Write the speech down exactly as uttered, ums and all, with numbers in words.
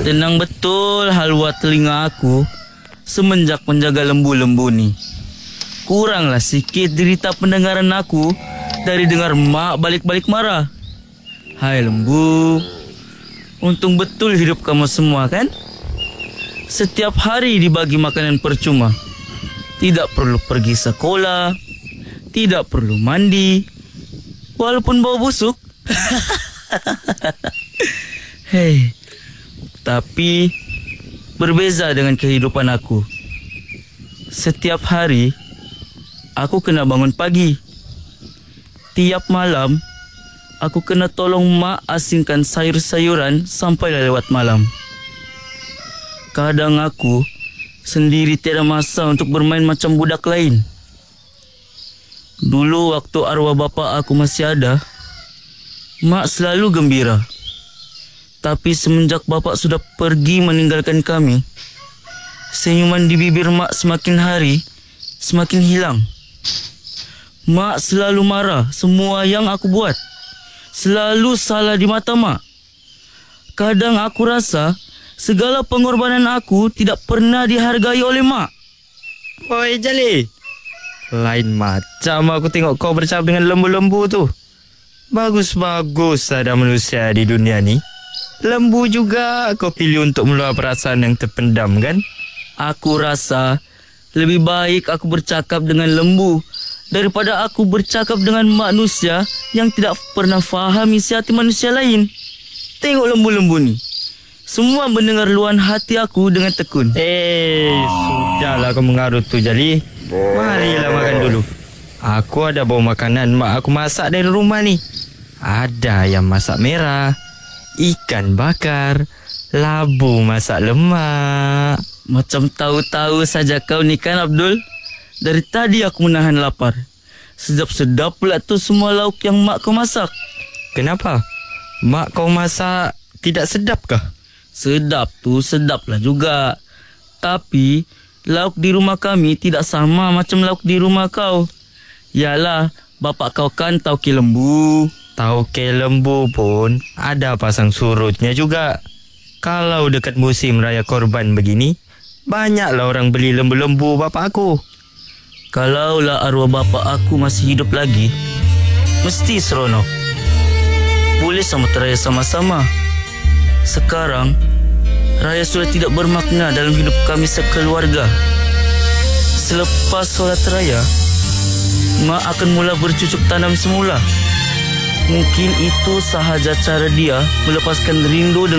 Tenang betul halwa telinga aku semenjak menjaga lembu-lembu ni. Kuranglah sikit derita pendengaran aku dari dengar mak balik-balik marah. Hai lembu, untung betul hidup kamu semua kan? Setiap hari dibagi makanan percuma. Tidak perlu pergi sekolah, tidak perlu mandi, walaupun bau busuk. Hei, tapi berbeza dengan kehidupan aku. Setiap hari aku kena bangun pagi. Tiap malam aku kena tolong mak asingkan sayur-sayuran sampai lewat malam. Kadang aku sendiri tiada masa untuk bermain macam budak lain. Dulu waktu arwah bapa aku masih ada, mak selalu gembira. Tapi semenjak bapa sudah pergi meninggalkan kami, senyuman di bibir mak semakin hari semakin hilang. Mak selalu marah semua yang aku buat. Selalu salah di mata mak. Kadang aku rasa segala pengorbanan aku tidak pernah dihargai oleh mak. Oi Jali, lain macam aku tengok kau bercakap dengan lembu-lembu tu. Bagus-bagus ada manusia di dunia ni. Lembu juga kau pilih untuk meluah perasaan yang terpendam kan? Aku rasa lebih baik aku bercakap dengan lembu daripada aku bercakap dengan manusia yang tidak pernah faham isi hati manusia lain. Tengok lembu-lembu ni, semua mendengar luahan hati aku dengan tekun. Eh, sudahlah kau mengarut tu Jali. Marilah makan dulu. Aku ada bawa makanan mak aku masak dari rumah ni. Ada ayam masak merah, ikan bakar, labu masak lemak. Macam tahu-tahu saja kau ni kan Abdul. Dari tadi aku menahan lapar. Sedap-sedap pula tu semua lauk yang mak kau masak. Kenapa? Mak kau masak tidak sedap kah? Sedap tu sedaplah juga. Tapi lauk di rumah kami tidak sama macam lauk di rumah kau. Yalah, bapak kau kan tauke lembu. Tauke lembu pun ada pasang surutnya juga. Kalau dekat musim raya korban begini, banyaklah orang beli lembu-lembu bapak aku. Kalaulah arwah bapa aku masih hidup lagi, mesti seronok. Boleh sambut raya sama-sama. Sekarang, raya sudah tidak bermakna dalam hidup kami sekeluarga. Selepas solat raya, mak akan mula bercucuk tanam semula. Mungkin itu sahaja cara dia melepaskan rindu dengan